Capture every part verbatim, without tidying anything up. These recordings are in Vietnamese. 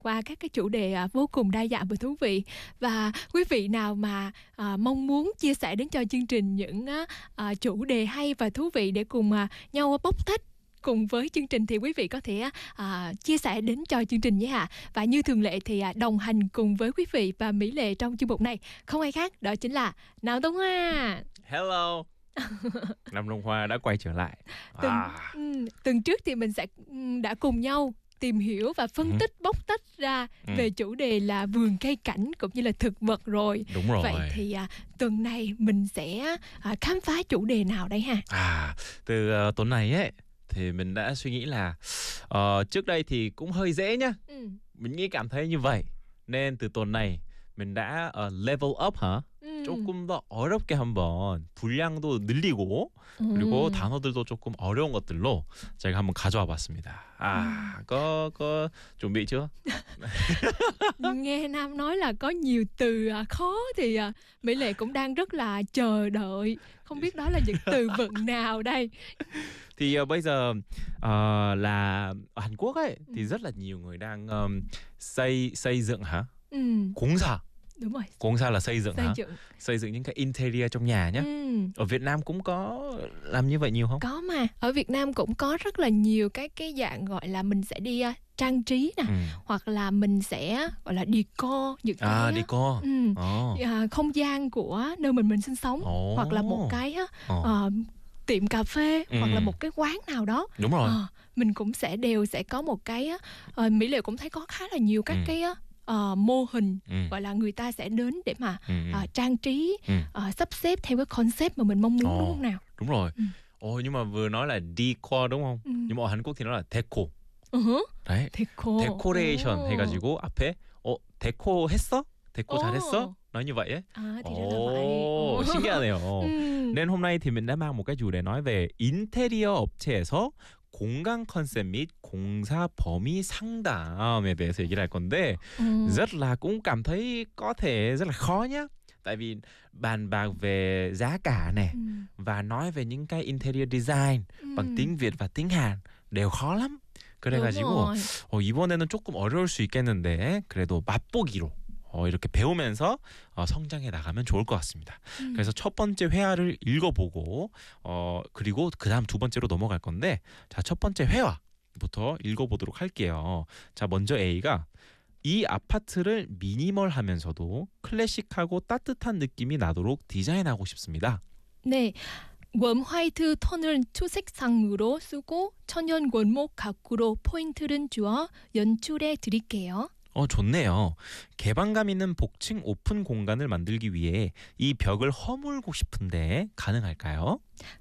qua các cái chủ đề à, vô cùng đa dạng và thú vị. Và quý vị nào mà à, mong muốn chia sẻ đến cho chương trình những à, à, chủ đề hay và thú vị để cùng à, nhau bóc tách cùng với chương trình thì quý vị có thể à, chia sẻ đến cho chương trình nhé ạ. Và như thường lệ thì à, đồng hành cùng với quý vị và Mỹ Lệ trong chương mục này không ai khác, đó chính là Nam Đông Hoa. Hello. Nam Đông Hoa đã quay trở lại. Tuần, à. um, tuần trước thì mình sẽ um, đã cùng nhau tìm hiểu và phân tích bóc tách ra ừ. về chủ đề là vườn cây cảnh cũng như là thực vật rồi. Đúng rồi. Vậy thì à, tuần này mình sẽ à, khám phá chủ đề nào đây ha? À, từ uh, tuần này ấy thì mình đã suy nghĩ là uh, trước đây thì cũng hơi dễ nhá. Ừ. Mình nghĩ cảm thấy như vậy. Nên từ tuần này mình đã uh, level up hả? 음. 조금 더 어렵게 한번 분량도 늘리고 그리고 음. 단어들도 조금 어려운 것들로 제가 한번 가져와 봤습니다. À, 음. có có chuẩn bị chưa? Nghe Nam nói là có nhiều từ à, khó thì à, Mỹ Lệ cũng đang rất là chờ đợi. Không biết đó là những từ vựng nào đây? Thì uh, bây giờ uh, là ở Hàn Quốc ấy thì rất là nhiều người đang um, xây xây dựng hả? Ừ. 공사. Đúng rồi. 공사 là xây dựng xây hả? dựng. Xây dựng những cái interior trong nhà nhé. Ừ. Ở Việt Nam cũng có làm như vậy nhiều không? Có mà. Ở Việt Nam cũng có rất là nhiều cái cái dạng gọi là mình sẽ đi uh, trang trí nè, ừ. hoặc là mình sẽ gọi là decor những cái à decor. ừ. oh. à, không gian của nơi mình mình sinh sống, oh. hoặc là một cái oh. uh, tiệm cà phê ừ. hoặc là một cái quán nào đó. Đúng rồi. Uh, mình cũng sẽ đều sẽ có một cái uh, Mỹ Lệ cũng thấy có khá là nhiều các ừ. cái uh, mô hình ừ. gọi là người ta sẽ đến để mà ừ. uh, trang trí, ừ. uh, sắp xếp theo cái concept mà mình mong muốn. oh. Đúng không nào? Đúng rồi. ừ. Ồ, nhưng mà vừa nói là decor đúng không? ừ. nhưng mà ở Hàn Quốc thì nó là deco. uh-huh. đấy. 데코. 데코레이션 oh. 해가지고 앞에 어 데코 했어? 데코 oh. 잘했어? nói như vậy ấy. À, thì ra là vậy. oh. 신기하네요. ừ. Nên hôm nay thì mình đã mang một cái chủ đề nói về 인테리어 업체에서 공간 컨셉 및 공사 범위 상담에 대해서 얘기를 할 건데 ừ. rất là cũng cảm thấy có thể rất là khó nhá. Tại vì bàn bạc về giá cả này ừ. và nói về những cái interior design ừ. bằng tiếng Việt và tiếng Hàn đều khó lắm. 그래가지고 어, 이번에는 조금 어려울 수 있겠는데 그래도 맛보기로 어, 이렇게 배우면서 어, 성장해 나가면 좋을 것 같습니다. 음. 그래서 첫 번째 회화를 읽어보고 어, 그리고 그 다음 두 번째로 넘어갈 건데 자, 첫 번째 회화부터 읽어보도록 할게요. 자, 먼저 A가 이 아파트를 미니멀하면서도 클래식하고 따뜻한 느낌이 나도록 디자인하고 싶습니다. 네. 웜 화이트 톤을 초색상으로 쓰고 천연 원목 가구로 포인트를 주어 연출해 드릴게요. 어, 좋네요. 개방감 있는 복층 오픈 공간을 만들기 위해 이 벽을 허물고 싶은데 가능할까요?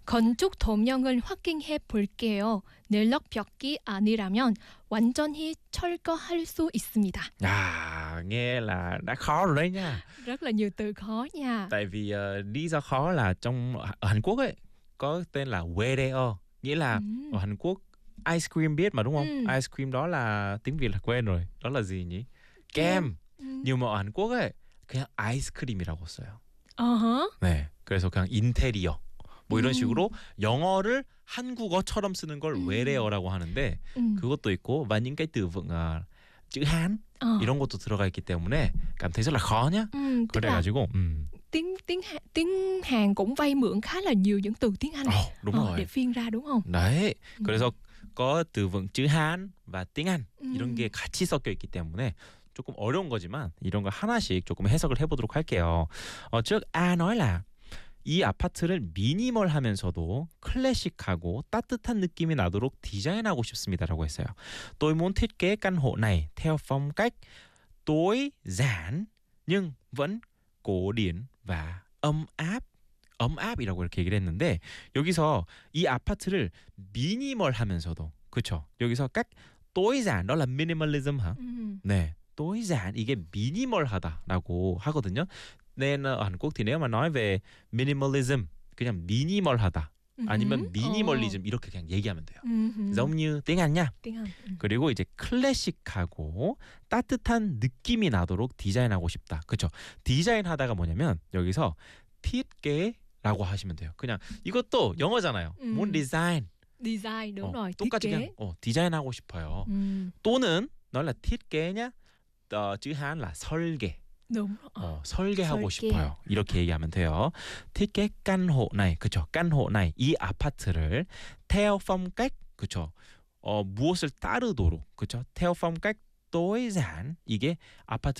건축 도명을 확인해 볼게요. 넬럭 벽이 아니라면 완전히 철거할 수 있습니다. À, nghe là đã khó rồi đấy nha. Rất là nhiều từ khó nha. Tại vì uh, lý do khó là trong ở Hàn Quốc ấy có tên là Waedaeo, nghĩa là ừ. ở Hàn Quốc ice cream biết mà đúng không? Ừ. Ice cream đó là tiếng Việt là quên rồi. đó là gì nhỉ? kem. 음. nhưng mà ở Hàn Quốc ấy 그냥 아이스크림이라고 써요. 어허. 네, 그래서 그냥 인테리어 뭐 이런 음. 식으로 영어를 한국어처럼 쓰는 걸 음. 외래어라고 하는데 음. 그것도 있고 và những cái từ vựng uh, chữ Hán 어. 이런 것도 들어가 있기 때문에 cảm thấy rất là khó nhá. 음, 그래가지고 음. tiếng tiếng tiếng Hàn cũng vay mượn khá là nhiều những từ tiếng Anh oh, đúng ờ, rồi. để phiên ra đúng không? đấy. 음. 그래서 có từ vựng chữ Hán và tiếng Anh 음. 이런 게 같이 섞여 있기 때문에 조금 어려운 거지만 이런 거 하나씩 조금 해석을 해보도록 할게요. 어, 즉 A nói là 이 아파트를 미니멀하면서도 클래식하고 따뜻한 느낌이 나도록 디자인하고 싶습니다라고 했어요. Tôi muốn thiết kế căn hộ này theo phong cách tối giản nhưng vẫn cổ điển và ấm áp. ấm áp 이라고 이렇게 얘기를 했는데 여기서 이 아파트를 미니멀하면서도 그렇죠. 여기서 cách tối giản đó là minimalism hả? 음. 네. tối giản 이게 미니멀하다라고 하거든요. nên ở Hàn Quốc thì nếu mà nói về minimalism 그냥 미니멀하다 아니면 미니멀리즘 이렇게 그냥 얘기하면 돼요. giống như tiếng Anh nha. tiếng Anh. 그리고 이제 클래식하고 따뜻한 느낌이 나도록 디자인하고 싶다. 그렇죠? 디자인하다가 뭐냐면 여기서 thiết kế 라고 하시면 돼요. 그냥 이것도 영어잖아요. 음. 뭔 디자인. 디자인 đúng 어, rồi. 똑같이 thiết kế. 그냥 어, 디자인하고 싶어요. 음. 또는 nói là thiết kế nhá. 어, chữ Hán là 설계. đúng. Ờ. 어, 설계하고 설계. 싶어요. 이렇게 얘기하면 돼요. thiết kế căn hộ này, 그죠? căn hộ này, 이 아파트를 theo phong cách, 그죠? 어, 무엇을 따르도록, 그죠? theo phong cách tối giản. 이게 아파트